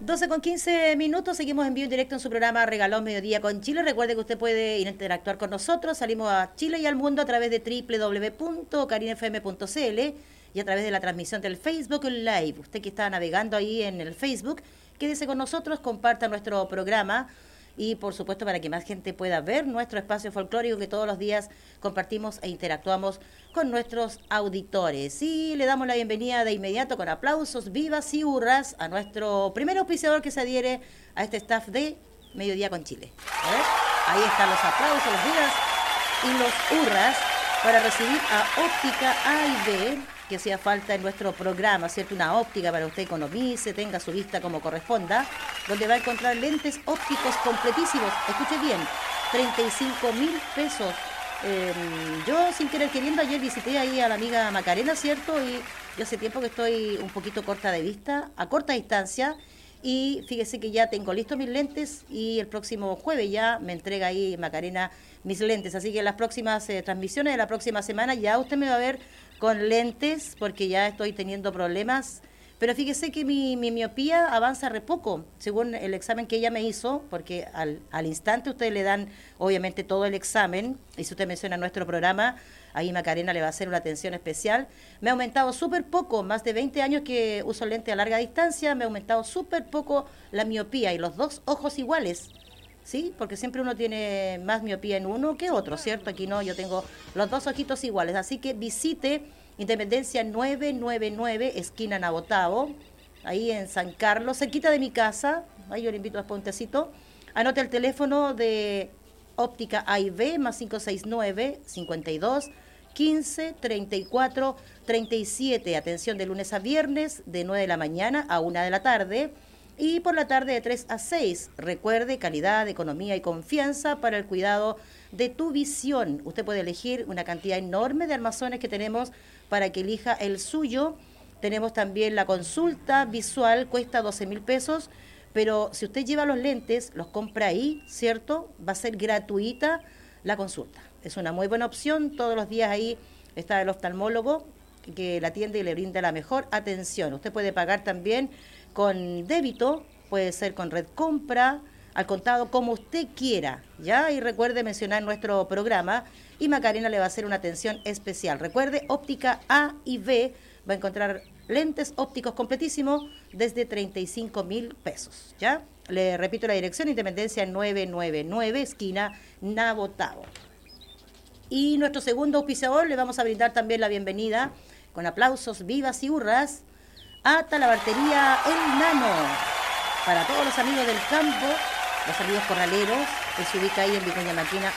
12:15, seguimos en vivo en directo en su programa Regalón Mediodía con Chile. Recuerde que usted puede interactuar con nosotros, salimos a Chile y al mundo a través de www.carinefm.cl y a través de la transmisión del Facebook Live. Usted que está navegando ahí en el Facebook, quédese con nosotros, comparta nuestro programa y por supuesto para que más gente pueda ver nuestro espacio folclórico que todos los días compartimos e interactuamos con nuestros auditores. Y le damos la bienvenida de inmediato con aplausos, vivas y hurras a nuestro primer auspiciador que se adhiere a este staff de Mediodía con Chile. A ver, ahí están los aplausos, los vivas y los hurras para recibir a Óptica A y B, que hacía falta en nuestro programa, ¿cierto? Una óptica para usted economice, tenga su vista como corresponda, donde va a encontrar lentes ópticos completísimos. Escuche bien, 35.000 pesos. Yo, sin querer queriendo, ayer visité ahí a la amiga Macarena, ¿cierto? Y yo hace tiempo que estoy un poquito corta de vista, a corta distancia, y fíjese que ya tengo listos mis lentes y el próximo jueves ya me entrega ahí Macarena mis lentes. Así que en las próximas transmisiones de la próxima semana ya usted me va a ver con lentes porque ya estoy teniendo problemas. Pero fíjese que mi miopía avanza re poco, según el examen que ella me hizo, porque al instante ustedes le dan obviamente todo el examen, y si usted menciona nuestro programa, ahí Macarena le va a hacer una atención especial. Me ha aumentado súper poco, más de 20 años que uso lente a larga distancia, me ha aumentado súper poco la miopía y los dos ojos iguales, ¿sí? Porque siempre uno tiene más miopía en uno que otro, ¿cierto? Aquí no, yo tengo los dos ojitos iguales, así que visite Independencia 999, esquina Nabotavo, ahí en San Carlos, cerquita de mi casa. Ahí yo le invito a un tecito. Anote el teléfono de Óptica A y B, más 569 52 15 34 37. Atención de lunes a viernes, de 9 de la mañana a 1 de la tarde. Y por la tarde de 3 a 6. Recuerde, calidad, economía y confianza para el cuidado de tu visión. Usted puede elegir una cantidad enorme de armazones que tenemos para que elija el suyo. Tenemos también la consulta visual, cuesta 12.000 pesos, pero si usted lleva los lentes, los compra ahí, ¿cierto? Va a ser gratuita la consulta. Es una muy buena opción. Todos los días ahí está el oftalmólogo que la atiende y le brinda la mejor atención. Usted puede pagar también con débito, puede ser con Red Compra, al contado, como usted quiera, ¿ya? Y recuerde mencionar nuestro programa y Macarena le va a hacer una atención especial. Recuerde, Óptica A y B va a encontrar lentes ópticos completísimos desde 35.000 pesos, ¿ya? Le repito la dirección, Independencia 999, esquina Nabotavo. Y nuestro segundo auspiciador, le vamos a brindar también la bienvenida, con aplausos, vivas y hurras, a Talabartería El Nano. Para todos los amigos del campo, los amigos corraleros, que se ubica ahí en Vicuña Maquina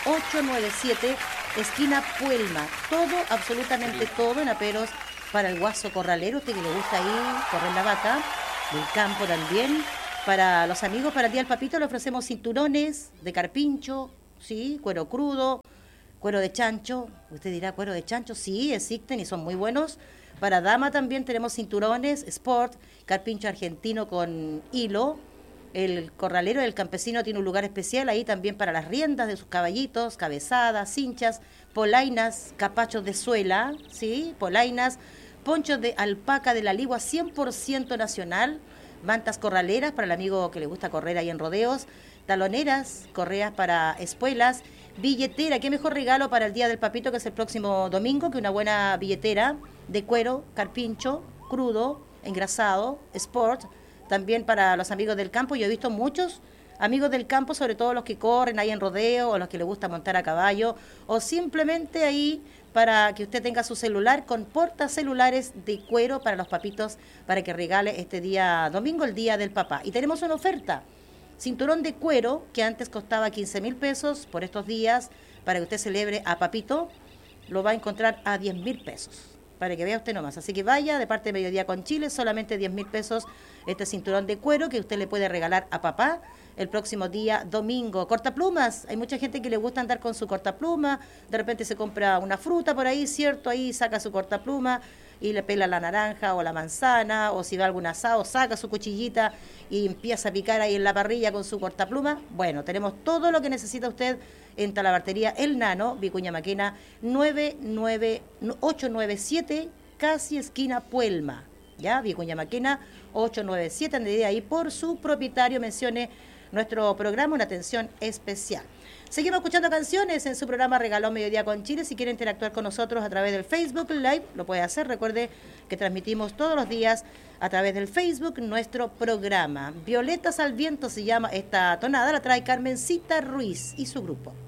897, esquina Puelma. Todo, absolutamente todo en aperos para el guaso corralero, usted que le gusta ahí correr la vaca, del campo también. Para los amigos, para el Día del Papito, le ofrecemos cinturones de carpincho, ¿sí? Cuero crudo, cuero de chancho. Usted dirá, ¿cuero de chancho? Sí, existen y son muy buenos. Para dama también tenemos cinturones, sport, carpincho argentino con hilo. El corralero del campesino tiene un lugar especial ahí también para las riendas de sus caballitos, cabezadas, cinchas, polainas, capachos de suela, ¿sí? Polainas, ponchos de alpaca de la ligua 100% nacional, mantas corraleras para el amigo que le gusta correr ahí en rodeos, taloneras, correas para espuelas, billetera. Qué mejor regalo para el Día del Papito, que es el próximo domingo, que una buena billetera de cuero, carpincho, crudo, engrasado, sport. También para los amigos del campo, yo he visto muchos amigos del campo, sobre todo los que corren ahí en rodeo, o los que les gusta montar a caballo, o simplemente ahí para que usted tenga su celular con portacelulares de cuero para los papitos, para que regale este día domingo, el Día del Papá. Y tenemos una oferta, cinturón de cuero, que antes costaba 15.000 pesos, por estos días, para que usted celebre a papito, lo va a encontrar a 10.000 pesos. Para que vea usted nomás. Así que vaya, de parte de Mediodía con Chile, solamente 10.000 pesos este cinturón de cuero que usted le puede regalar a papá el próximo día domingo. Cortaplumas, hay mucha gente que le gusta andar con su cortapluma, de repente se compra una fruta por ahí, ¿cierto? Ahí saca su cortapluma y le pela la naranja o la manzana, o si va a algún asado, saca su cuchillita y empieza a picar ahí en la parrilla con su cortapluma. Bueno, tenemos todo lo que necesita usted en Talabartería El Nano, Vicuña Maquena 897, casi esquina Puelma. ya, Vicuña Maquena 897, de ahí por su propietario mencione nuestro programa, una atención especial. Seguimos escuchando canciones en su programa Regalón Mediodía con Chile. Si quiere interactuar con nosotros a través del Facebook Live, lo puede hacer. Recuerde que transmitimos todos los días a través del Facebook nuestro programa. Violetas al viento se llama esta tonada, la trae Carmencita Ruiz y su grupo.